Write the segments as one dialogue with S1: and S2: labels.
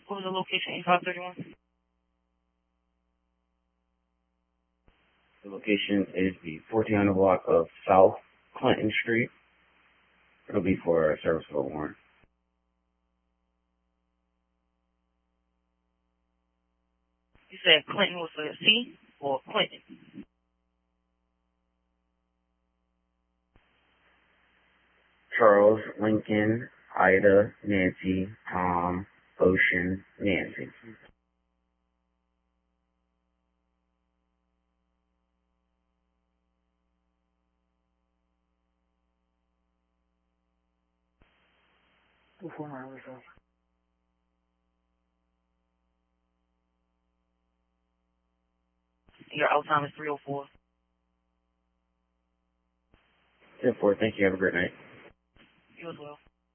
S1: What was the location? 8531?
S2: The location is the 1400 block of South Clinton Street. It'll be for a service of a warrant.
S1: You said Clinton was a C or Clinton?
S2: Charles, Lincoln, Ida, Nancy, Tom, Ocean, Nancy.
S1: Your out time is 3:04.
S2: 10-4, thank you. Have a great night.
S1: You as well.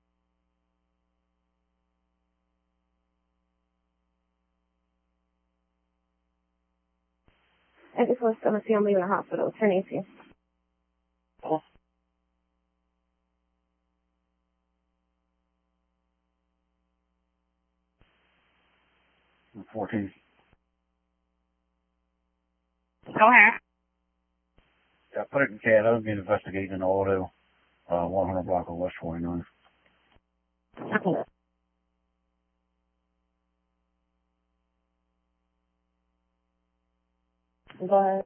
S3: I just was going to see him leaving the hospital. Turn AC.
S1: Oh.
S2: I'm 14.
S1: Go ahead.
S2: Yeah, put it in CAD. I'm being investigated in auto, 100 block of West 29.
S3: Okay. Go ahead.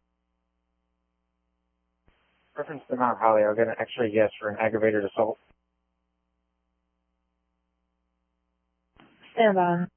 S4: Reference to Mount Holly, I'll get an X-ray yes for an aggravated assault.
S3: Stand by.